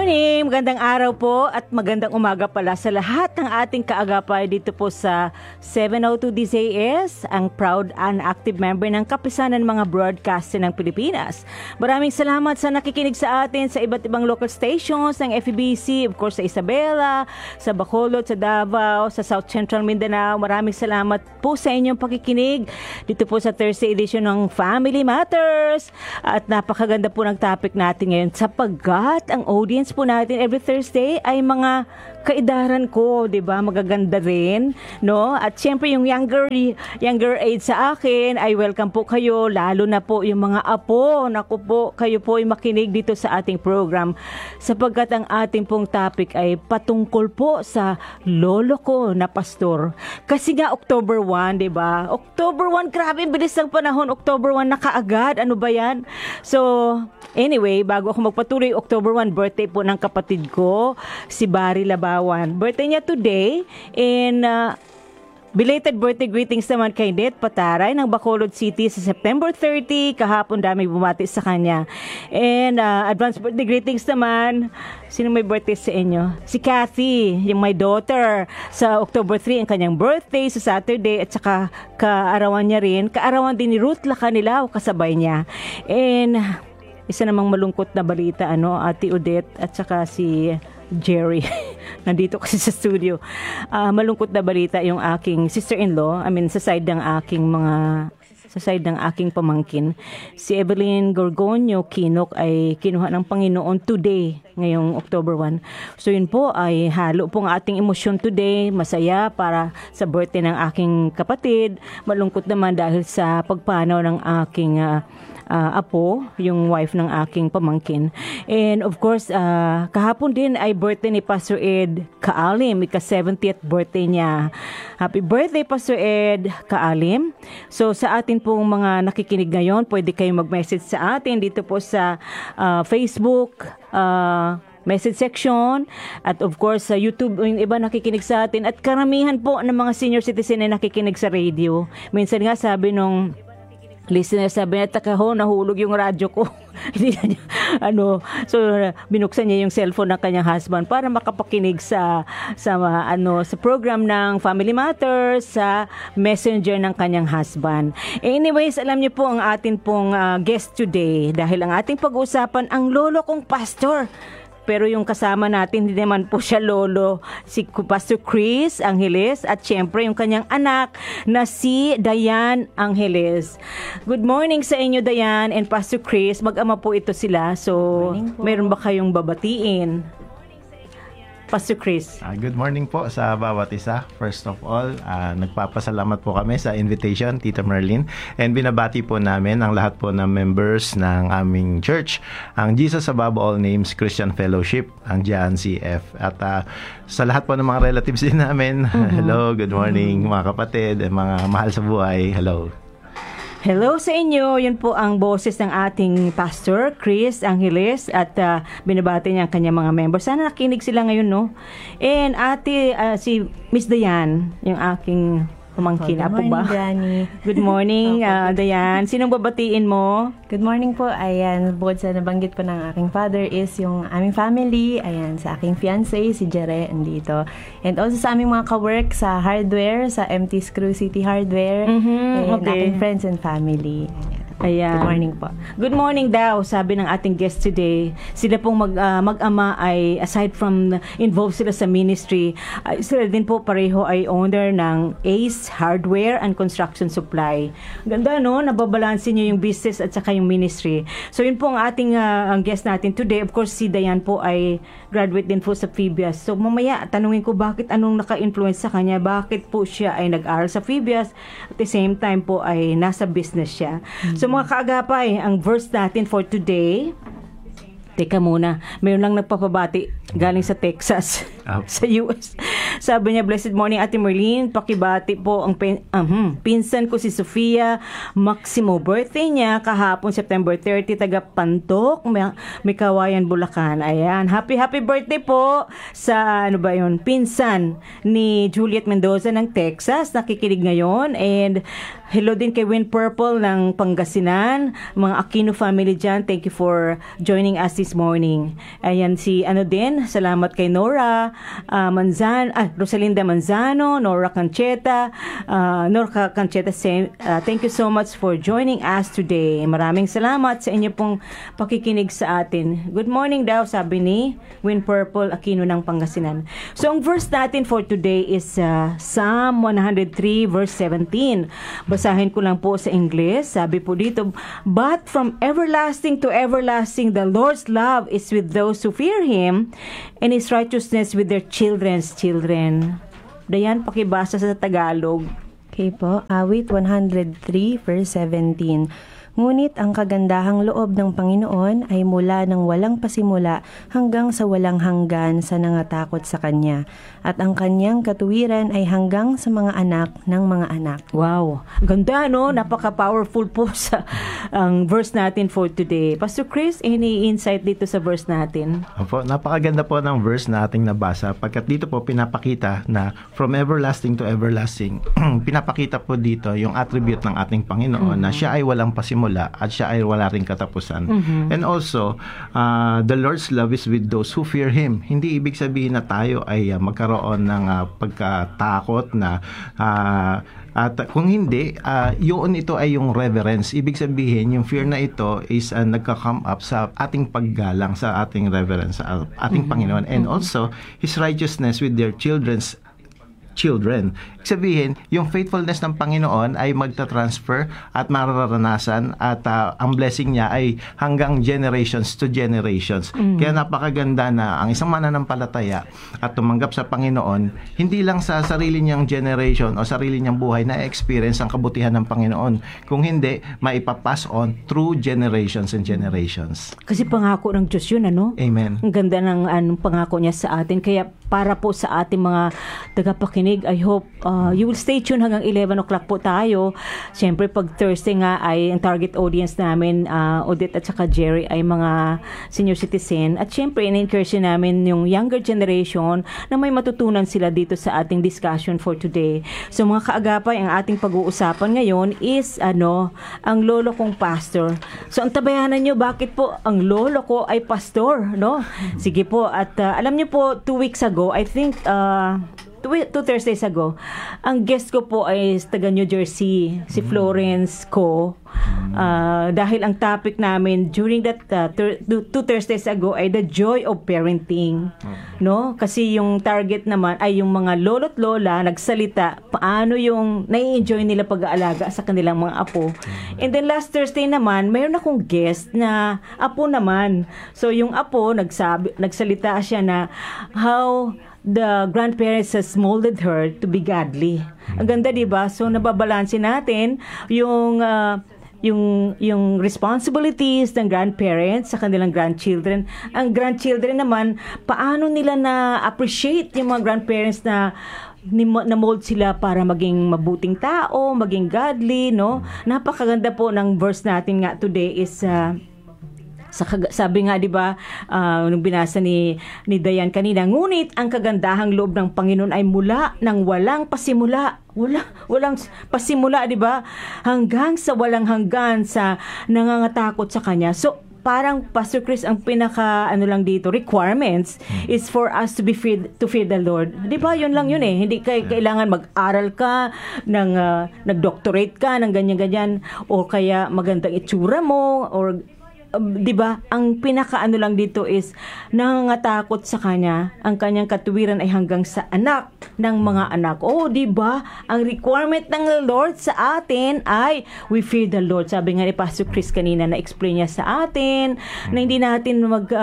morning, magandang araw po at magandang umaga pala sa lahat ng ating kaagapay dito po sa 702 DZS, ang proud and active member ng Kapisanan mga Broadcaster ng Pilipinas. Maraming salamat sa nakikinig sa atin sa iba't ibang local stations ng FEBC, of course sa Isabela, sa Bacolod, sa Davao, sa South Central Mindanao. Maraming salamat po sa inyong pakikinig dito po sa Thursday edition ng Family Matters. At napakaganda po ng topic natin ngayon sapagkat ang audience po natin every Thursday ay mga kaidaran ko, 'di ba? Magaganda rin, no? At siyempre yung younger age sa akin ay welcome po kayo, lalo na po yung mga apo. Naku po, kayo po ay makinig dito sa ating program sapagkat ang ating pong topic ay patungkol po sa lolo ko na pastor. Kasi nga October 1, 'di ba? October 1, grabe bilis ng panahon. October 1 na kaagad. Ano ba 'yan? So, anyway, bago ako magpatuloy, October 1 birthday po ng kapatid ko, si Barry Labawan. Birthday niya today, and belated birthday greetings naman kay Det Pataray ng Bacolod City sa September 30. Kahapon dami bumati sa kanya. And advance birthday greetings naman. Sino may birthday sa inyo? Si Kathy, yung my daughter. Sa October 3 ang kanyang birthday sa Saturday at saka kaarawan niya rin. Kaarawan din ni Ruth Lacanilao kasabay niya. And isa namang malungkot na balita, Ate Odette at saka si Jerry. Nandito kasi sa studio. Malungkot na balita yung aking sister-in-law. Sa side ng aking pamangkin. Si Evelyn Gorgonio Kinok ay kinuha ng Panginoon today, ngayong October 1. So yun po ay halo pong ating emosyon today. Masaya para sa birthday ng aking kapatid. Malungkot naman dahil sa pagpanaw ng aking apo, yung wife ng aking pamangkin. And of course, kahapon din ay birthday ni Pastor Ed Kaalim, ika-70th birthday niya. Happy birthday, Pastor Ed Kaalim. So sa atin pong mga nakikinig ngayon, pwede kayong mag-message sa atin dito po sa Facebook, message section, at of course sa YouTube, yung iba nakikinig sa atin, at karamihan po ng mga senior citizen na nakikinig sa radio. Minsan nga sabi nung listener, sabi niya, takaho, nahulog yung radyo ko. So binuksan niya yung cellphone ng kanyang husband para makapakinig sa program ng Family Matters sa messenger ng kanyang husband. Anyways, alam niyo po ang atin pong guest today dahil ang ating pag-uusapan ang lolo kong pastor. Pero yung kasama natin, hindi naman po siya lolo, si Pastor Chris Angeles at syempre yung kanyang anak na si Diane Angeles. Good morning sa inyo, Diane and Pastor Chris. Mag-ama po ito sila. So, meron ba kayong babatiin? Pastor Chris. Good morning po sa bawat isa. First of all, nagpapasalamat po kami sa invitation, Tita Merlin. And binabati po namin ang lahat po ng members ng aming church, ang Jesus Above All Names Christian Fellowship, ang JANCF. At sa lahat po ng mga relatives din namin, hello, good morning, mga kapatid, mga mahal sa buhay, hello. Hello sa inyo. Yun po ang boses ng ating Pastor Chris Angeles at binabati niya ang kanyang mga members. Sana nakinig sila ngayon, no? And si Miss Diane, yung aking pamangkin. Good morning, Granny. Good morning, Diane. Sinong babatiin mo? Good morning po. Ayan, bukod sa nabanggit po ng aking father is yung aming family. Ayan, sa aking fiancé, si Jere, andito. And also sa aming mga ka-work sa hardware, sa MT Screw City Hardware. And aking friends and family. Ayan. Good morning po. Good morning daw, sabi ng ating guest today. Sila pong mag-ama ay, aside from involved sila sa ministry, sila din po pareho ay owner ng Ace Hardware and Construction Supply. Ganda, no? Nababalansin nyo yung business at saka yung ministry. So yun po ang ating ang guest natin today. Of course, si Diane po ay graduate din po sa FEBIAS. So mamaya, tanungin ko bakit anong naka-influence sa kanya, bakit po siya ay nag-aral sa FEBIAS at the same time po ay nasa business siya. So mga kaagapay, ang verse natin for today, teka muna, mayroon lang nagpapabati galing sa Texas, sa US. Sabi niya, blessed morning Ate Merlin, pakibati po ang pinsan ko si Sofia Maximo. Birthday niya kahapon September 30, taga Pantok, may Kawayan, Bulacan. Ayan, happy birthday po sa pinsan ni Juliet Mendoza ng Texas, nakikinig ngayon. And Hello din kay Wind Purple ng Pangasinan, mga Aquino family dyan. Thank you for joining us this morning. Ayan si salamat kay Nora Rosalinda Manzano, Nora Cancheta, thank you so much for joining us today. Maraming salamat sa inyo pong pakikinig sa atin. Good morning daw, sabi ni Wind Purple Aquino ng Pangasinan. So ang verse natin for today is Psalm 103 verse 17. Basahin ko lang po sa English. Sabi po dito, "But from everlasting to everlasting, the Lord's love is with those who fear Him, and His righteousness with their children's children." Dayan, pakibasa sa Tagalog. Okay po, awit 103 verse 17. Ngunit ang kagandahang loob ng Panginoon ay mula ng walang pasimula hanggang sa walang hanggan sa nangatakot sa Kanya. At ang Kanyang katuwiran ay hanggang sa mga anak ng mga anak. Wow. Ganda, no? Napaka-powerful po sa ang verse natin for today. Pastor Chris, any insight dito sa verse natin? Opo, napakaganda po ng verse na ating nabasa. Pagkat dito po pinapakita na from everlasting to everlasting, pinapakita po dito yung attribute ng ating Panginoon na siya ay walang pasimula at siya ay wala ring katapusan. And also, the Lord's love is with those who fear Him. Hindi ibig sabihin na tayo ay magkaroon ng pagkatakot na at kung hindi, yun ito ay yung reverence. Ibig sabihin, yung fear na ito is nagka-come up sa ating paggalang, sa ating reverence, sa ating Panginoon. And also, His righteousness with their children's children. Sabihin, yung faithfulness ng Panginoon ay magta-transfer at mararanasan at ang blessing niya ay hanggang generations to generations. Kaya napakaganda na ang isang mananampalataya at tumanggap sa Panginoon, hindi lang sa sarili niyang generation o sarili niyang buhay na experience ang kabutihan ng Panginoon. Kung hindi, maipapass on through generations and generations. Kasi pangako ng Diyos yun, ano? Amen. Ang ganda ng pangako niya sa atin. Kaya para po sa ating mga tagapakinig, I hope you will stay tuned hanggang 11 o'clock po tayo. Siyempre, pag Thursday nga ay ang target audience namin, Odette at saka Jerry, ay mga senior citizen. At siyempre, in-encourage namin yung younger generation na may matutunan sila dito sa ating discussion for today. So, mga kaagapay, ang ating pag-uusapan ngayon is, ang lolo kong pastor. So, ang tabayanan nyo, bakit po ang lolo ko ay pastor, no? Sige po, at alam nyo po, 2 weeks ago, I think, 2 Thursdays ago, ang guest ko po ay taga New Jersey, si Florence Ko. Dahil ang topic namin during that 2 Thursdays ago ay the joy of parenting. No? Kasi yung target naman ay yung mga lolo't lola nagsalita paano yung nai-enjoy nila pag-aalaga sa kanilang mga apo. And then last Thursday naman, mayroon akong guest na apo naman. So yung apo nagsalita siya na how the grandparents has molded her to be godly. Ang ganda, di ba? So nababalansin natin yung responsibilities ng grandparents sa kanilang grandchildren. Ang grandchildren naman, paano nila na-appreciate yung mga grandparents na mold sila para maging mabuting tao, maging godly, no? Napakaganda po ng verse natin nga today is sabi nga, di ba, nung binasa ni Dayan kanina, ngunit ang kagandahang loob ng Panginoon ay mula ng walang pasimula. Walang pasimula, di ba? Hanggang sa walang hanggan sa nangangatakot sa Kanya. So, parang Pastor Chris, ang pinaka lang dito, requirements is for us to fear the Lord. 'Di ba? Yun lang yun eh. Hindi kailangan mag-aral ka ng nag-doctorate ka ng ganyan-ganyan o kaya magandang itsura mo or 'di ba? Ang pinaka lang dito is nangangatakot sa Kanya. Ang Kanyang katuwiran ay hanggang sa anak ng mga anak. Oh, 'di ba? Ang requirement ng Lord sa atin ay we fear the Lord. Sabi nga ni Pastor Chris kanina, na-explain niya sa atin na hindi natin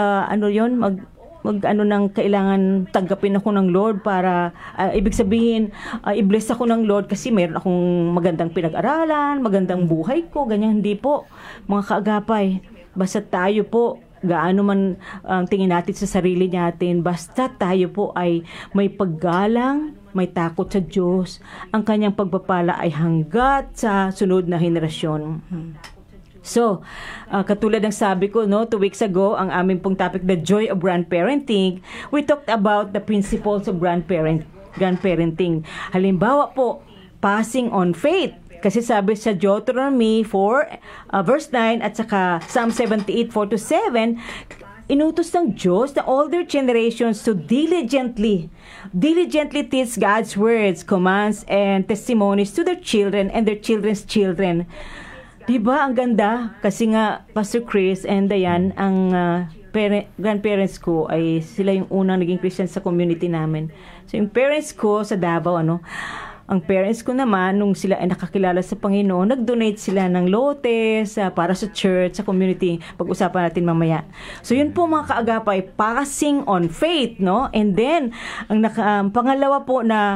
nang kailangan tanggapin ako ng Lord para ibig sabihin i-bless ako ng Lord kasi mayroon akong magandang pinag-aralan, magandang buhay ko, ganyan. Hindi po, mga kaagapay. Basta tayo po, gaano man ang tingin natin sa sarili natin, basta tayo po ay may paggalang, may takot sa Diyos, ang Kanyang pagpapala ay hanggat sa sunod na henerasyon. So, katulad ng sabi ko, 2 weeks ago, ang aming pong topic, the joy of grandparenting, we talked about the principles of grandparenting. Halimbawa po, passing on faith. Kasi sabi sa Deuteronomy 4, verse 9 at saka Psalm 78, 4-7, inutos ng Diyos na older generations to diligently teach God's words, commands, and testimonies to their children and their children's children. Diba? Ang ganda. Kasi nga, Pastor Chris and Diane, ang grandparents ko ay sila yung unang naging Christian sa community namin. So, yung parents ko sa Davao, ang parents ko naman, nung sila ay nakakilala sa Panginoon, nag-donate sila ng lotes para sa church, sa community. Pag-usapan natin mamaya. So, yun po mga kaagapay, passing on faith, no? And then, ang pangalawa po na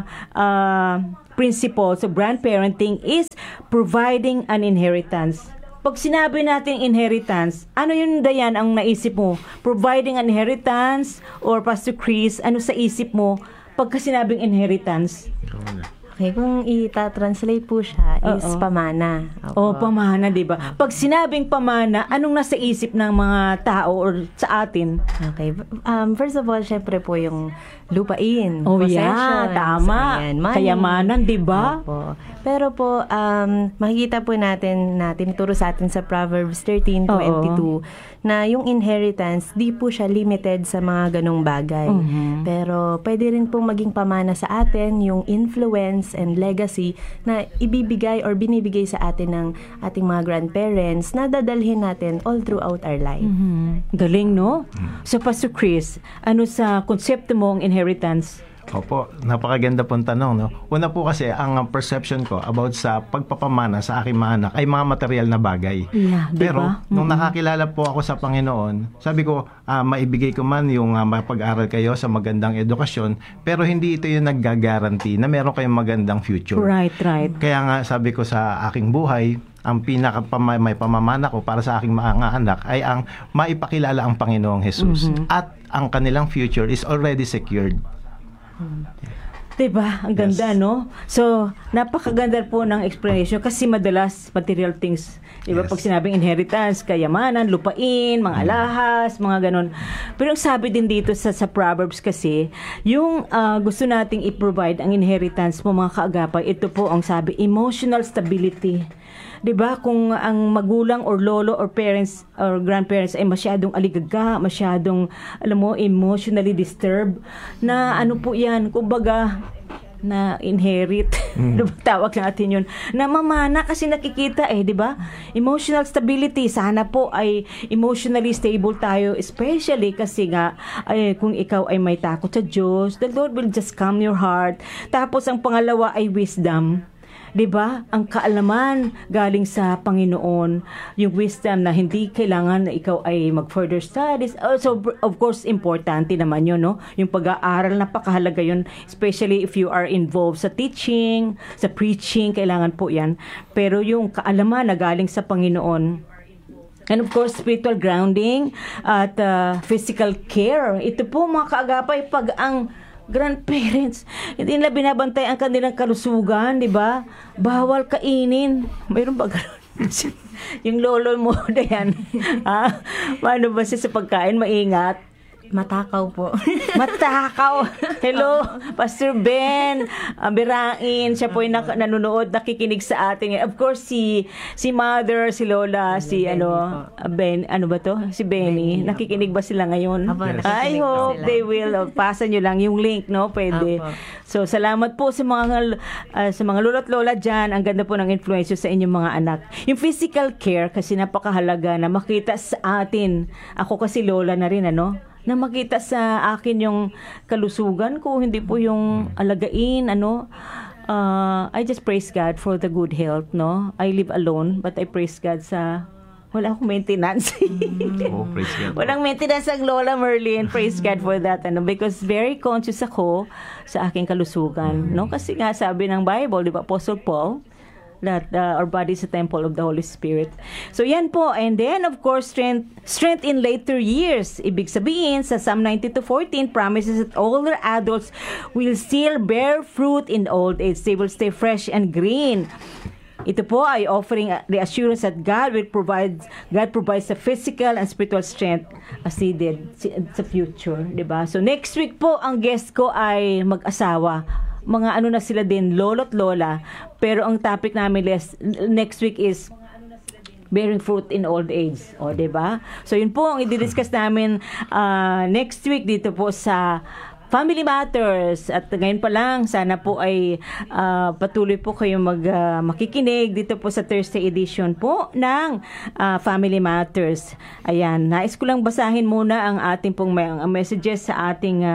principle sa grandparenting is providing an inheritance. Pag sinabi natin inheritance, ano yun, Dayan, ang naisip mo? Providing an inheritance or Pastor Chris, ano sa isip mo pagka sinabing inheritance? Okay, kung i-translate po siya is pamana. Pamana, di ba? Pag sinabing pamana, anong nasa isip ng mga tao or sa atin? Okay. First of all, syempre po yung lupain. Yeah, tama. Ayan, kayamanan, di ba? Opo. Pero po, makikita po natin na tinuturo sa atin sa Proverbs 13:22 na yung inheritance, di po siya limited sa mga ganong bagay. Pero pwede rin pong maging pamana sa atin yung influence and legacy na ibibigay or binibigay sa atin ng ating mga grandparents na dadalhin natin all throughout our life. Galing, no? So, Pastor Chris, ano sa konsepto mo ang inheritance? Opo, napakaganda pong tanong, no? Una po kasi, ang perception ko about sa pagpapamana sa aking mga anak ay mga material na bagay. Yeah, pero, diba? Nung nakakilala po ako sa Panginoon, sabi ko, maibigay ko man yung mapag-aral kayo sa magandang edukasyon, pero hindi ito yung nag-guarantee na meron kayong magandang future. Right. Kaya nga, sabi ko sa aking buhay, ang may pamamana ko para sa aking mga anak ay ang maipakilala ang Panginoong Jesus. At ang kanilang future is already secured. Diba? Ang ganda, no? So, napakaganda po ng explanation kasi madalas material things. Diba? Pag sinabing inheritance, kayamanan, lupain, mga alahas, mga ganon. Pero ang sabi din dito sa Proverbs kasi, yung gusto nating i-provide ang inheritance mo mga kaagapay, ito po ang sabi, emotional stability. 'Di ba? Kung ang magulang or lolo or parents or grandparents ay masyadong aligaga, masyadong emotionally disturbed, na ano po 'yan, kumbaga na inherit. Tawag natin 'yun. Na mamana kasi nakikita 'di ba? Emotional stability, sana po ay emotionally stable tayo, especially kasi nga kung ikaw ay may takot sa Diyos, the Lord will just calm your heart. Tapos ang pangalawa ay wisdom. 'Di ba? Ang kaalaman galing sa Panginoon, yung wisdom na hindi kailangan na ikaw ay mag-further studies. Also, of course, importante naman 'yun, no? Yung pag-aaral, napakahalaga 'yun, especially if you are involved sa teaching, sa preaching, kailangan po 'yan. Pero yung kaalaman na galing sa Panginoon, and of course, spiritual grounding at physical care. Ito po mga kaagapay, pag ang grandparents, hindi nila binabantay ang kanilang kalusugan, di ba? Bawal kainin. Mayroon ba gano'n? Yung lolo mo na yan. Paano ba siya sa pagkain? Maingat? Matakaw po. Matakaw. Hello, Pastor Ben Birain. Siya po yung nanonood, nakikinig sa atin. Of course, si Mother, si Lola, si Ben, ano ba to? Si Benny. Nakikinig ba sila ngayon? I hope they will. Pasa nyo lang yung link, no? Pwede. So, salamat po sa mga lolo at lola dyan. Ang ganda po ng influence sa inyong mga anak. Yung physical care, kasi napakahalaga na makita sa atin. Ako kasi lola na rin, na makita sa akin yung kalusugan ko, hindi po yung alagain, I just praise God for the good health, no? I live alone, but I praise God sa wala akong maintenance. Praise God. Walang maintenance ang Lola Merlin. Praise God for that, because very conscious ako sa aking kalusugan, no? Kasi nga sabi ng Bible, di ba, Apostle Paul, that our body is a temple of the Holy Spirit. So yan po. And then of course, strength in later years. Ibig sabihin sa Psalm 92:14 promises that older adults will still bear fruit in old age. They will stay fresh and green. Ito po ay offering the assurance that God provides the physical and spiritual strength as needed sa future, 'di ba? So next week po ang guest ko ay mag-asawa. mga ano na sila din, lolo't lola. Pero ang topic namin next week is bearing fruit in old age. O, diba? So, yun po ang i-discuss namin next week dito po sa Family Matters. At ngayon pa lang, sana po ay patuloy po kayong makikinig dito po sa Thursday edition po ng Family Matters. Ayan, nais ko lang basahin muna ang ating pong messages sa ating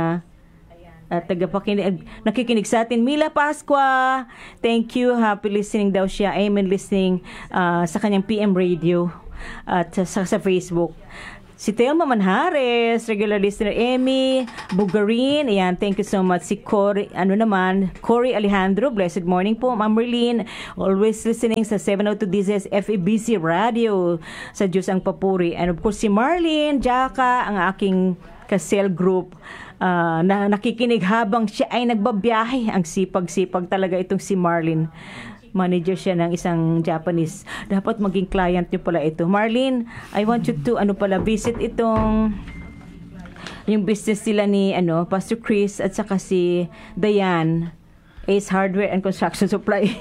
nakikinig sa atin. Mila Pasqua, thank you. Happy listening daw siya. Amen listening sa kanyang PM radio at sa Facebook. Si Thelma Manhares, regular listener. Amy Bugarin, ayan, thank you so much. Si Cory Alejandro, blessed morning po. Ma'am Merlin, always listening sa 702 DZS FEBC Radio, sa Diyos ang Papuri. And of course, si Marlene Jaka, ang aking ka-cell group, na nakikinig habang siya ay nagbabiyahe. Ang sipag-sipag talaga itong si Marlene. Manager siya ng isang Japanese. Dapat maging client niyo pala ito. Marlene, I want you to visit itong yung business nila ni Pastor Chris at saka si Diane. Ace Hardware and Construction Supply.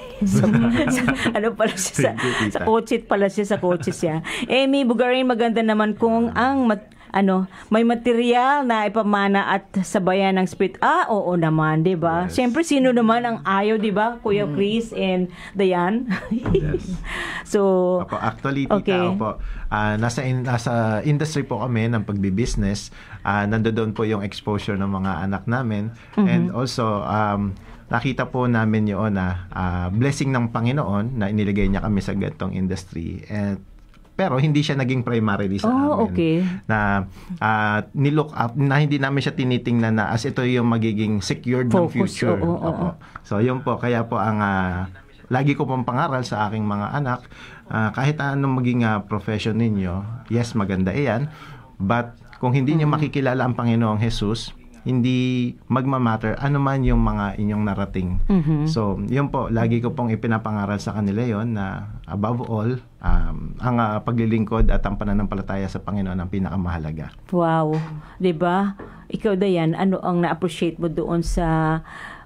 Pala siya sa coaches pala siya, sa coaches siya. Amy Bugarin, maganda naman kung ang may material na ipamana at sabayan ng spirit. Oo naman, 'di ba? Yes. Siyempre, sino naman ang ayaw, 'di ba? Kuya Chris and Dayan. Yes. So, actually, tita, nasa industry po kami ng pagbi-business. Nandoon po yung exposure ng mga anak namin. And also, nakita po namin yun na blessing ng Panginoon na iniligay niya kami sa ganitong industry. Pero hindi siya naging primarily sa amin. Okay. Na nilook up, na hindi namin siya tinitingnan na as ito yung magiging secured ng future. So, yun po. Kaya po ang lagi ko pong pangaral sa aking mga anak, kahit anong maging profession ninyo, yes, maganda iyan. But kung hindi niyo makikilala ang Panginoong Jesus, hindi magmamatter ano man yung mga inyong narating. So, yun po, lagi ko pong ipinapangaral sa kanila yon na above all, ang paglilingkod at ang pananampalataya sa Panginoon ang pinakamahalaga. Wow. 'Di ba? Ikaw, Dayan, ano ang na-appreciate mo doon sa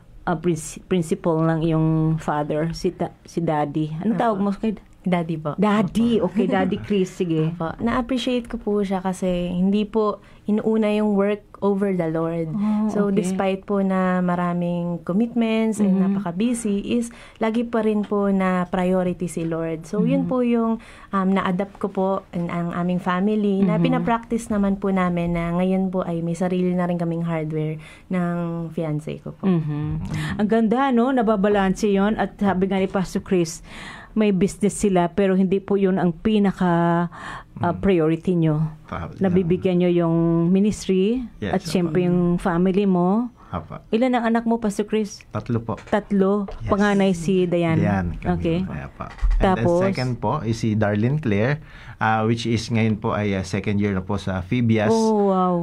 principle ng iyong father, si Daddy? Ano tawag mo kay Daddy po. Daddy. Okay, Daddy Chris. Sige. Na-appreciate ko po siya kasi hindi po inuuna yung work over the Lord. So, despite po na maraming commitments and napaka-busy, is lagi pa rin po na priority si Lord. So, yun po yung na-adapt ko po ang aming family na pinapractice naman po namin na ngayon po ay may sarili na rin kaming hardware ng fiancé ko po. Ang ganda, no? Nababalanse yon. At sabi nga ni Pastor Chris, may business sila pero hindi po yun ang pinaka priority nyo. Nabibigyan nyo yung ministry at syempre yung family mo. Ilan ang anak mo, Pastor Chris? 3 po. 3. Yes. Panganay si Diane. Okay. Tapos, and then second po is si Darlene Claire, which is ngayon po ay second year na po sa Phoebias. Oh, wow.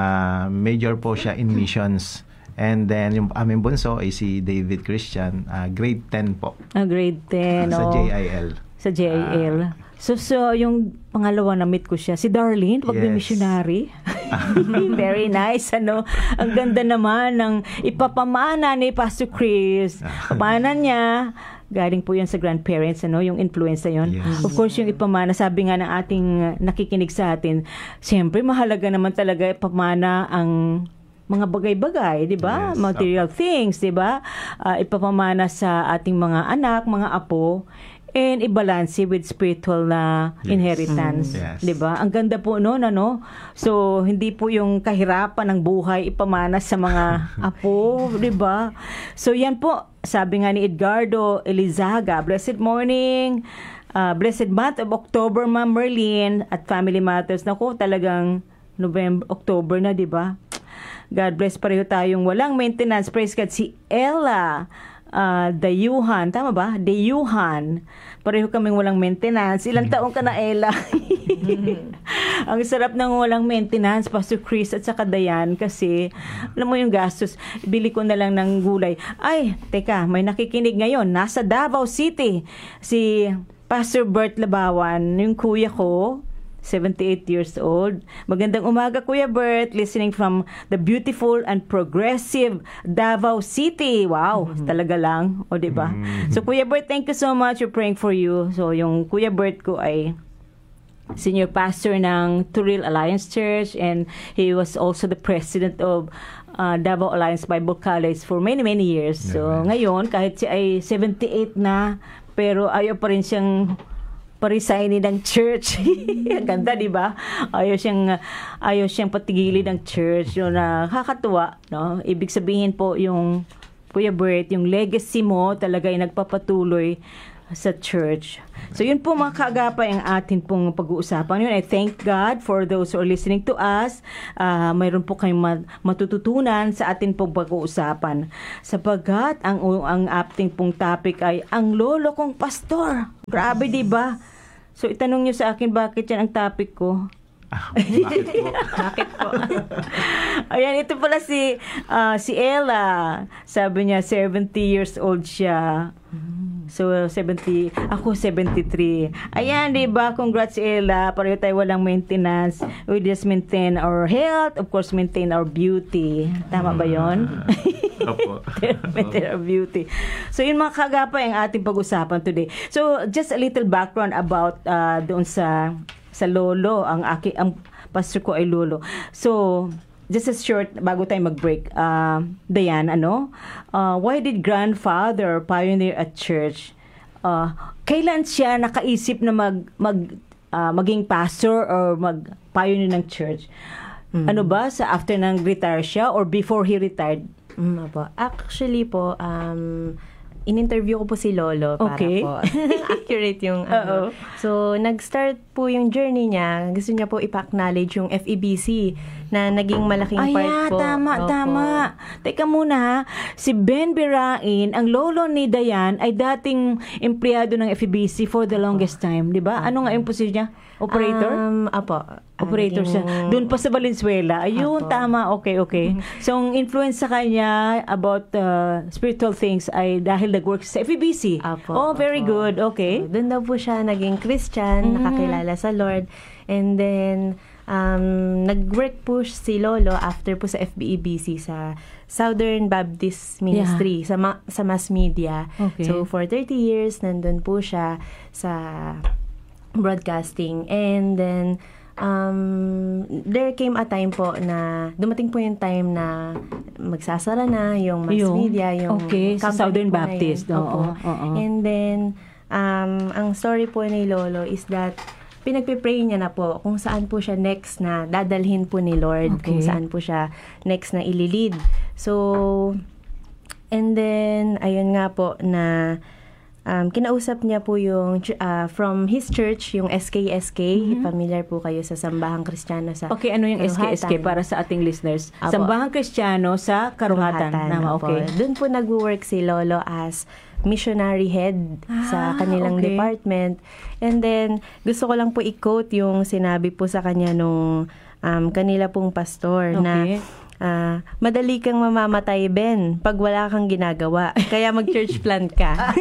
Major po siya in missions. And then, yung aming bunso ay si David Christian, grade 10 po. Grade 10. Sa JIL. Sa JIL. So, yung pangalawa na-meet ko siya, si Darlene, pag-missionary. Very nice, Ang ganda naman ng ipapamana ni Pastor Chris. Pamana niya, galing po yan sa grandparents, yung influence na yun. Yes. Of course, yung ipamana, sabi nga ng ating nakikinig sa atin, siyempre, mahalaga naman talaga ipamana ang mga bagay-bagay, 'di ba? Yes, Material things, 'di ba? Ipapamana sa ating mga anak, mga apo, and i-balance with spiritual na inheritance, 'di ba? Ang ganda po noon, So, hindi po yung kahirapan ng buhay ipamana sa mga apo, 'di ba? So, yan po, sabi nga ni Edgardo Elizaga, blessed morning. Blessed month of October, Ma'am Merlin, at Family Matters. Naku, talagang October na, 'di ba? God bless, pareho tayong walang maintenance. Praise God. Si Ella Dayuhan. Tama ba? Dayuhan. Pareho kaming walang maintenance. Ilang taong ka na, Ella? Ang sarap ng walang maintenance, Pastor Chris at saka Dayan, kasi alam mo yung gastos. Bili ko na lang ng gulay. Ay, teka, may nakikinig ngayon. Nasa Davao City. Si Pastor Bert Labawan, yung kuya ko. 78 years old. Magandang umaga, Kuya Bert, listening from the beautiful and progressive Davao City. Wow, talaga lang. O, diba? So, Kuya Bert, thank you so much. We're praying for you. So, yung Kuya Bert ko ay senior pastor ng Turil Alliance Church, and he was also the president of Davao Alliance Bible College for many, many years. So, ngayon, kahit siya ay 78 na, pero ayaw pa rin siyang pa-resignin ng church. Ang ganda, di ba? Ayaw siyang patigilin ng church. Yung nakakatuwa, no? Ibig sabihin po, yung Kuya Bert, yung legacy mo talaga ay nagpapatuloy sa church. So, yun po mga kaagapay ang atin pong pag-uusapan. Yun, I thank God for those who are listening to us. Mayroon po kayong matututunan sa atin pong pag-uusapan. Sapagkat ang ating pong topic ay ang lolo kong pastor. Grabe, di ba? So, itanong nyo sa akin bakit yan ang topic ko. Bakit po? Bakit po? Ayan, ito pala si Ella. Sabi niya, 70 years old siya. So, 70. Ako, 73. Ayan, diba? Congrats, Ella. Pareho tayo walang maintenance. We just maintain our health. Of course, maintain our beauty. Tama ba yun? Opo. Maintain our beauty. So, yun mga kagapay ang ating pag-usapan today. So, just a little background about doon sa lolo. Ang pastor ko ay lolo. So, just a short, bago tayo mag-break, Diane, why did grandfather pioneer at church? Kailan siya nakaisip na maging pastor or mag-pioneer ng church? Ano ba, sa after nang retire siya or before he retired? Actually po, in-interview ko po si Lolo para po accurate yung So, nag-start po yung journey niya. Gusto niya po ipa-acknowledge yung FEBC na naging malaking part po. Tama. Teka muna ha. Si Ben Birain, ang lolo ni Dayan, ay dating empleyado ng FEBC for the longest time. Di ba? Ano nga yung posisyon niya? Operator? Operator siya. Doon pa sa Valenzuela. Ayun, tama. Okay. So, ang influence sa kanya about spiritual things ay dahil nag-work sa FEBC. Very good. Okay. Doon daw po siya naging Christian, nakakilala sa Lord. And then, nag-work po si Lolo after po sa FBEBC sa Southern Baptist Ministry sa mass media. Okay. So, for 30 years, nandun po siya sa broadcasting. And then, there came a time po na dumating po yung time na magsasara na yung mass media, yung sa Southern Baptist. And then, ang story po ni Lolo is that pinagpipray niya na po kung saan po siya next na dadalhin po ni Lord, kung saan po siya next na ililid. So, and then, ayun nga po na kinausap niya po yung from his church, yung SKSK. Familiar po kayo sa Sambahang Kristiyano sa ano yung SKSK para sa ating listeners? Sambahang Kristiyano sa Karuhatan. Doon po nag-work si Lolo as missionary head sa kanilang department. And then, gusto ko lang po i-quote yung sinabi po sa kanya nung kanila pong pastor na madali kang mamamatay, Ben, pag wala kang ginagawa. Kaya mag-church plant ka.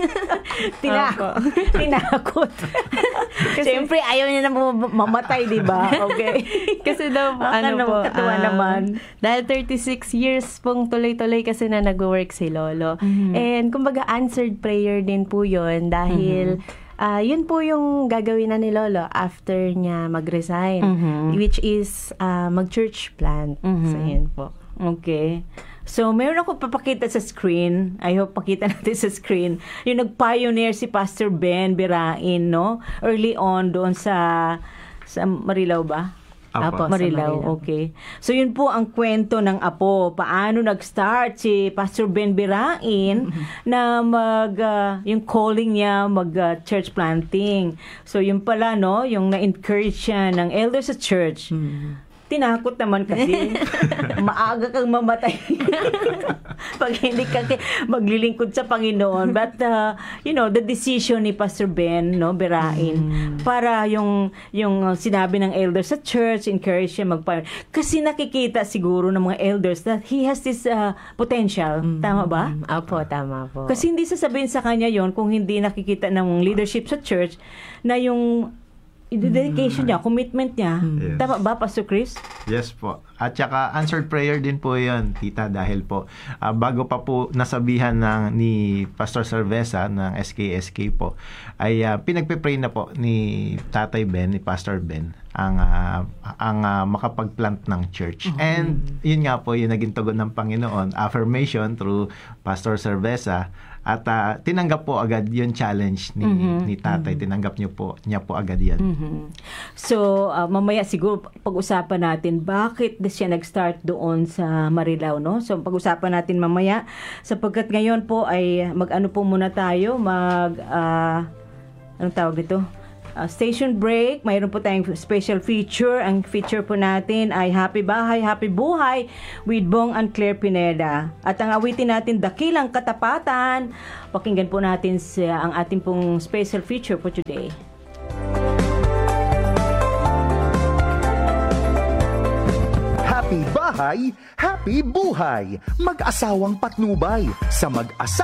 Tinakot. Siyempre, ayaw niya na mamatay, di ba? Okay. Kasi daw, katuwa naman. Dahil 36 years pong tuloy-tuloy kasi na nag-work si Lolo. And kumbaga, answered prayer din po yun dahil yun po yung gagawin na ni Lolo after niya mag-resign, which is mag-church plant. So, yun po. Okay. So, meron ako papakita sa screen. I hope makita natin sa screen. Yung nag-pioneer si Pastor Ben Birain, no? Early on doon sa Marilao ba? Marilao, okay. So, yun po ang kwento ng Apo. Paano nag-start si Pastor Ben Birain na yung calling niya mag-church planting. So, yun pala, no? Yung na-encourage siya ng elders sa church. Tinakot naman kasi maaga kang mamatay pag hindi ka maglilingkod sa Panginoon. But the decision ni Pastor Ben Birain para yung sinabi ng elders sa church, encourage siya kasi nakikita siguro ng mga elders that he has this potential. Tama ba? Opo, tama po. Kasi hindi sasabihin sa kanya yon kung hindi nakikita ng leadership sa church na yung dedication niya, commitment niya. Yes. Tama ba, Pastor Chris? Yes po. At saka answered prayer din po 'yon, tita, dahil po bago pa po nasabihan ni Pastor Cerveza ng SKSK po ay pinagpe-pray na po ni Tatay Ben, ni Pastor Ben ang makapagplant ng church. And yun nga po yung naging tugon ng Panginoon, affirmation through Pastor Cerveza. At tinanggap po agad yung challenge ni Tatay. Tinanggap niya po agad yan. So, mamaya siguro pag-usapan natin bakit siya nag-start doon sa Marilao, no? So, pag-usapan natin mamaya sapagkat ngayon po ay mag-ano po muna tayo, anong tawag dito? Station break. Mayroon po tayong special feature. Ang feature po natin ay Happy Bahay, Happy Buhay with Bong and Claire Pineda. At ang awitin natin, Dakilang Katapatan. Pakinggan po natin ang ating pong special feature for today. Happy Bahay, Happy Buhay. Mag-asawang patnubay sa mag-asawa.